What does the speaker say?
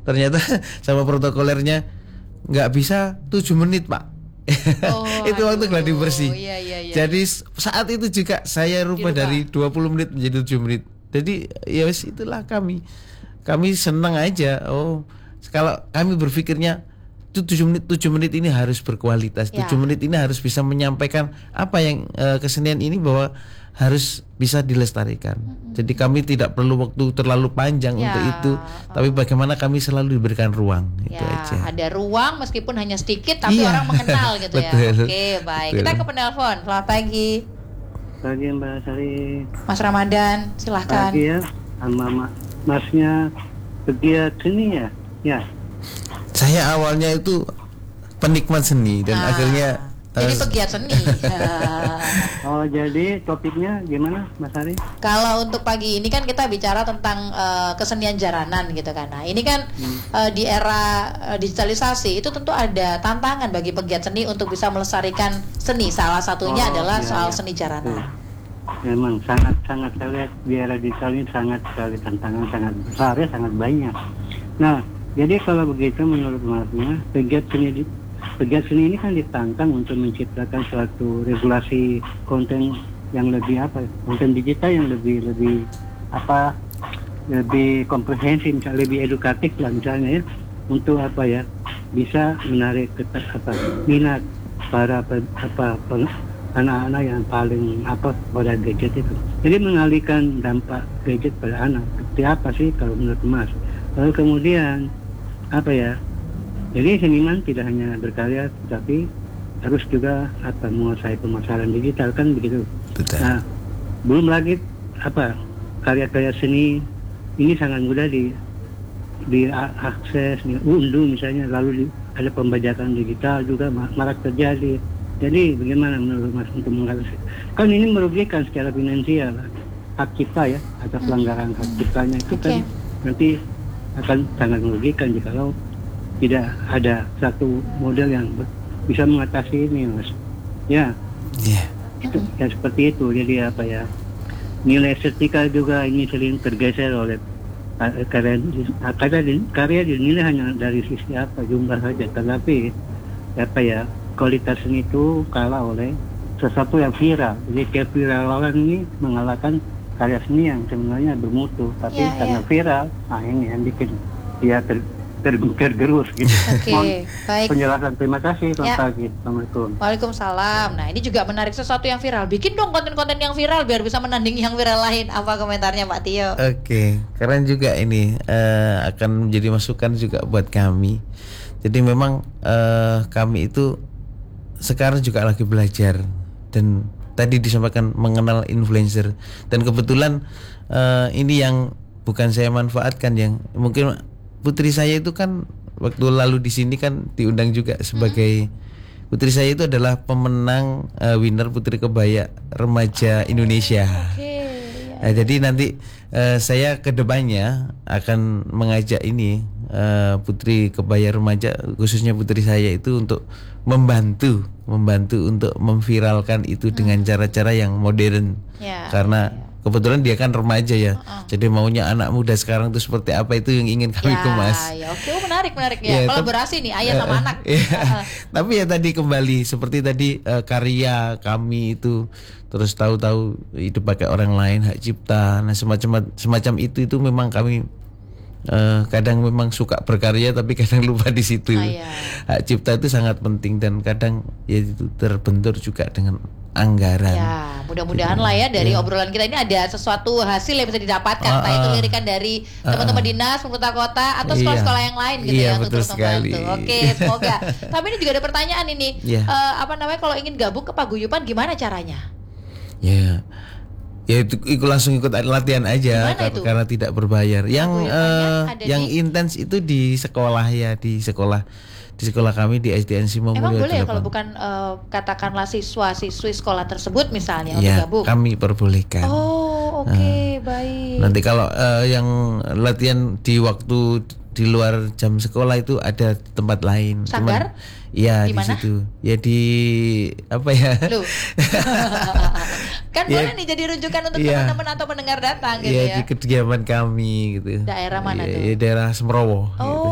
Ternyata sama protokolernya nggak bisa 7 menit Pak. Itu waktu gladi bersih. Iya. Jadi saat itu juga saya rubah dari 20 menit menjadi 7 menit. Jadi ya wis itulah kami senang aja. Kalau kami berpikirnya 7 menit ini harus berkualitas. 7 menit ini harus bisa menyampaikan apa yang kesenian ini bahwa harus bisa dilestarikan. Jadi kami tidak perlu waktu terlalu panjang untuk itu, tapi bagaimana kami selalu diberikan ruang itu aja. Ada ruang meskipun hanya sedikit tapi orang mengenal gitu ya. Oke, baik. Kita ke penelpon. Selamat pagi. Pagi Mbak Sari. Mas Ramadan, silahkan. Pagi ya, sama Masnya pegiat seni ya? Ya. Saya awalnya itu penikmat seni dan akhirnya jadi pegiat seni. Jadi topiknya gimana Mas Ari? Kalau untuk pagi ini kan kita bicara tentang kesenian jaranan gitu kan. Nah ini kan di era digitalisasi itu tentu ada tantangan bagi pegiat seni untuk bisa melestarikan seni. Salah satunya adalah soal seni jaranan. Memang sangat saya lihat di era digital ini sangat sekali tantangan, sangat besar ya, sangat banyak. Nah jadi kalau begitu menurut Masnya pegiat seni ini kan ditantang untuk menciptakan suatu regulasi konten yang lebih konten digital yang lebih komprehensif, misalnya lebih edukatif lah misalnya ya, untuk bisa menarik minat para anak-anak yang paling pada gadget itu. Jadi mengalihkan dampak gadget pada anak. Seperti apa sih kalau menurut Mas? Lalu kemudian jadi seniman tidak hanya berkarya, tapi harus juga menguasai pemasaran digital kan begitu. Betul. Nah, belum lagi karya-karya seni ini sangat mudah diakses, diunduh misalnya, lalu ada pembajakan digital juga marak terjadi. Jadi bagaimana menurut Mas untuk mengatasi? Kan ini merugikan secara finansial hak cipta ya, atau pelanggaran hak ciptanya itu kan nanti akan sangat merugikan jikalau tidak ada satu model yang bisa mengatasi ini, Mas. Ya. Itu ya seperti itu. Jadi nilai estetika juga ini sering tergeser oleh karya dinilai hanya dari sisi jumlah saja, tetapi kualitas seni itu kalah oleh sesuatu yang viral. Jadi keviralan ini mengalahkan karya seni yang sebenarnya bermutu, tapi karena viral, ini yang bikin dia tergerus gitu. Oke, baik. Penjelasan, terima kasih. Selamat pagi. Assalamualaikum. Waalaikumsalam. Nah ini juga menarik, sesuatu yang viral. Bikin dong konten-konten yang viral biar bisa menandingi yang viral lain. Apa komentarnya Pak Tio? Oke, keren juga ini akan menjadi masukan juga buat kami. Jadi memang kami itu sekarang juga lagi belajar, dan tadi disampaikan mengenal influencer, dan kebetulan ini yang bukan saya manfaatkan, yang mungkin putri saya itu kan waktu lalu di sini kan diundang juga sebagai putri saya itu adalah pemenang winner Putri Kebaya Remaja Indonesia. Nah, jadi nanti saya kedepannya akan mengajak ini Putri Kebaya Remaja, khususnya putri saya itu untuk membantu untuk memviralkan itu dengan cara-cara yang modern. Karena kebetulan dia kan remaja ya, jadi maunya anak muda sekarang itu seperti apa, itu yang ingin kami kemas. Oke, menarik ya. Kolaborasi nih ayah sama anak. Tapi ya tadi kembali seperti tadi karya kami itu terus tahu-tahu itu pakai orang lain, hak cipta, nah semacam itu memang kami kadang memang suka berkarya tapi kadang lupa di situ. Hak cipta itu sangat penting, dan kadang ya itu terbentur juga dengan anggaran. Ya, mudah-mudahan lah ya dari obrolan kita ini ada sesuatu hasil yang bisa didapatkan. Entah itu lirikan dari teman-teman dinas, pemerintah kota, atau sekolah-sekolah yang lain gitu ya, untuk terus membantu. Oke, semoga. Tapi ini juga ada pertanyaan ini. Kalau ingin gabung ke paguyuban gimana caranya? Ya itu langsung ikut latihan aja karena tidak berbayar. Yang intens itu di sekolah ya, di sekolah kami di SDN Simomulyo. Emang boleh ya kalau bukan katakanlah siswa-siswi sekolah tersebut misalnya untuk gabung? Kami perbolehkan. Baik. Nanti kalau yang latihan di waktu di luar jam sekolah itu ada tempat lain. Sanggar? Iya, di situ. Ya di apa ya? Loh. Kan boleh nih jadi rujukan untuk teman-teman atau pendengar datang gitu ya. Di kediaman kami gitu. Daerah mana tuh? Daerah Semerowo. Oh. Gitu.